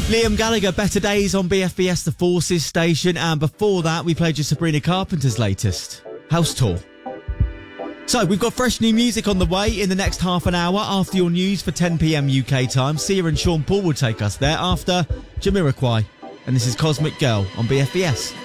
Liam Gallagher, Better Days on BFBS, the Forces station. And before that, we played you Sabrina Carpenter's latest, House Tour. So, we've got fresh new music on the way in the next half an hour after your news for 10 p.m. UK time. Sia and Sean Paul will take us there after Jamiroquai. And this is Cosmic Girl on BFBS.